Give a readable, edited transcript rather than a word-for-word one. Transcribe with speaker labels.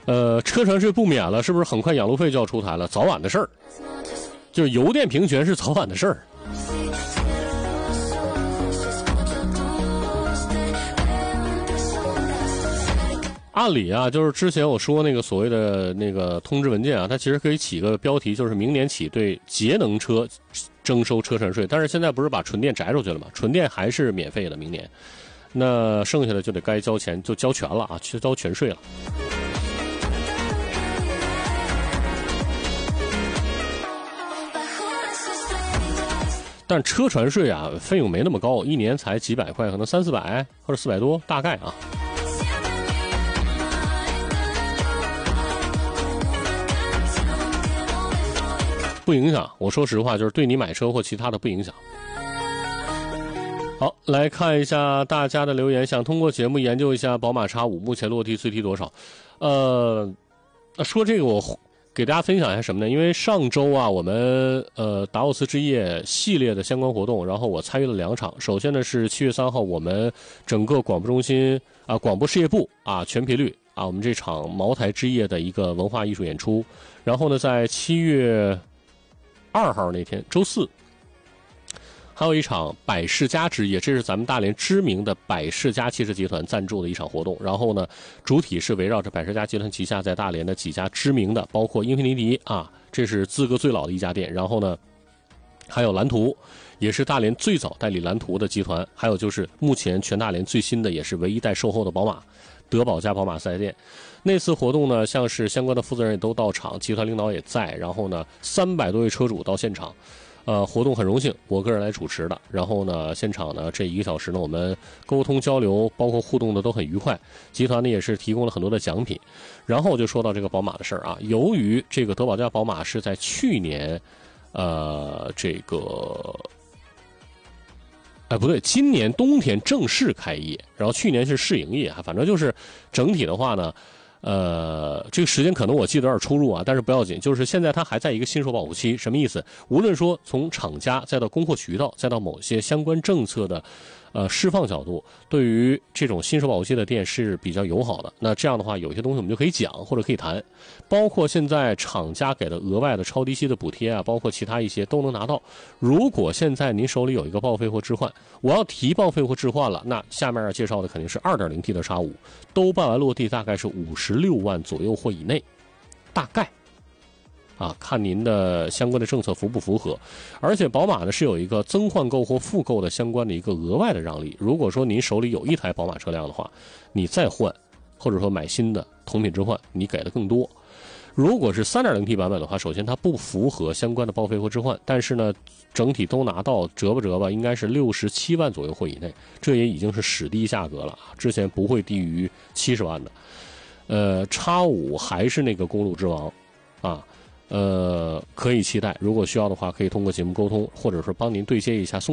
Speaker 1: 车船税不免了，是不是很快养路费就要出台了？早晚的事儿，就是油电平权是早晚的事儿。按理啊，就是之前我说那个所谓的那个通知文件啊，它其实可以起个标题，就是明年起对节能车征收车船税。但是现在不是把纯电摘出去了吗？纯电还是免费的，明年。那剩下的就得该交钱就交全了啊，去交全税了。但车船税啊，费用没那么高，一年才几百块，可能300-400或者400多，大概啊。不影响，我说实话，就是对你买车或其他的不影响。好，来看一下大家的留言，想通过节目研究一下宝马 X5 目前落地最低多少？说这个我给大家分享一下什么呢？因为上周啊，我们达沃斯之夜系列的相关活动，然后我参与了2场。首先呢是7月3号，我们整个广播中心啊，广播事业部啊全频率啊，我们这场茅台之夜的一个文化艺术演出。然后呢，在7月2号那天，周四。还有一场百世家之夜，这是咱们大连知名的百世家汽车集团赞助的一场活动。然后呢，主体是围绕着百世家集团旗下在大连的几家知名的，包括英菲尼迪啊，这是资格最老的一家店。然后呢，还有蓝图，也是大连最早代理蓝图的集团。还有就是目前全大连最新的，也是唯一代售后的宝马，德宝加宝马4S店。那次活动呢，像是相关的负责人也都到场，集团领导也在。然后呢，300多位车主到现场。活动很荣幸，我个人来主持的。然后呢，现场呢这1个小时呢，我们沟通交流，包括互动的都很愉快。集团呢也是提供了很多的奖品。然后就说到这个宝马的事儿啊，由于这个德宝加宝马是在去年，不对，今年冬天正式开业，然后去年是试营业，反正就是整体的话呢。这个时间可能我记得有点出入啊，但是不要紧，就是现在它还在一个新手保护期，什么意思？无论说从厂家再到供货渠道，再到某些相关政策的释放角度，对于这种新手保护期的店是比较友好的。那这样的话，有些东西我们就可以讲或者可以谈，包括现在厂家给的额外的超低息的补贴啊，包括其他一些都能拿到。如果现在您手里有一个报废或置换，我要提报废或置换了，那下面要介绍的肯定是 2.0T 的 X5， 都办完落地大概是56万左右或以内，大概啊，看您的相关的政策符不符合。而且宝马呢是有一个增换购或复购的相关的一个额外的让利。如果说您手里有一台宝马车辆的话，你再换或者说买新的同品置换，你给的更多。如果是 3.0T 版本的话，首先它不符合相关的报废或置换，但是呢整体都拿到折吧应该是67万左右或以内，这也已经是史低价格了，之前不会低于70万的。X5 还是那个公路之王啊，可以期待，如果需要的话可以通过节目沟通，或者说帮您对接一下送